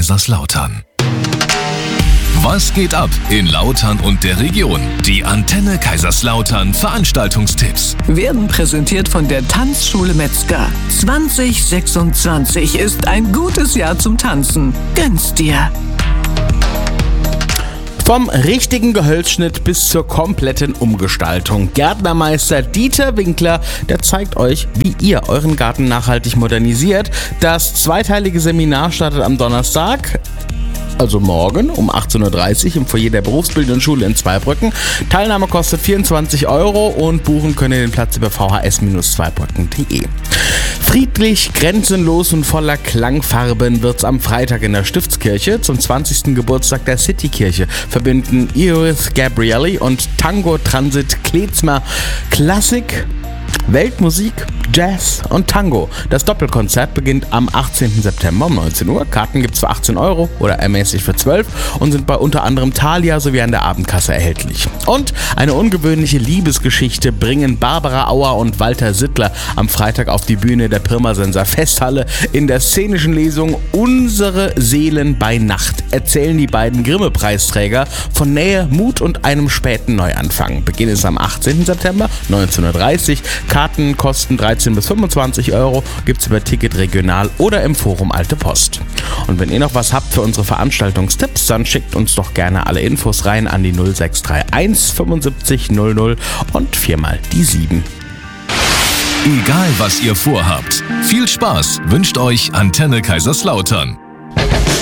Kaiserslautern. Was geht ab in Lautern und der Region? Die Antenne Kaiserslautern Veranstaltungstipps werden präsentiert von der Tanzschule Metzger. 2026 ist ein gutes Jahr zum Tanzen. Gönn's dir! Vom richtigen Gehölzschnitt bis zur kompletten Umgestaltung. Gärtnermeister Dieter Winkler, der zeigt euch, wie ihr euren Garten nachhaltig modernisiert. Das zweiteilige Seminar startet am Donnerstag, also morgen um 18.30 Uhr im Foyer der Berufsbildenden Schule in Zweibrücken. Teilnahme kostet 24 € und buchen könnt ihr den Platz über vhs-zweibrücken.de. Friedlich, grenzenlos und voller Klangfarben wird's am Freitag in der Stiftskirche zum 20. Geburtstag der Citykirche verbinden Iris Gabrielli und Tango Transit Klezmer Klassik, Weltmusik, Jazz und Tango. Das Doppelkonzert beginnt am 18. September um 19 Uhr. Karten gibt's für 18 € oder ermäßigt für 12 und sind bei unter anderem Thalia sowie an der Abendkasse erhältlich. Und eine ungewöhnliche Liebesgeschichte bringen Barbara Auer und Walter Sittler am Freitag auf die Bühne der Pirmasenser Festhalle. In der szenischen Lesung Unsere Seelen bei Nacht erzählen die beiden Grimme-Preisträger von Nähe, Mut und einem späten Neuanfang. Beginn ist am 18. September 19.30 Uhr. Karten kosten 13 bis 25 €, gibt's über Ticket regional oder im Forum Alte Post. Und wenn ihr noch was habt für unsere Veranstaltungstipps, dann schickt uns doch gerne alle Infos rein an die 0631 75 00 und 4 mal die 7. Egal was ihr vorhabt, viel Spaß wünscht euch Antenne Kaiserslautern.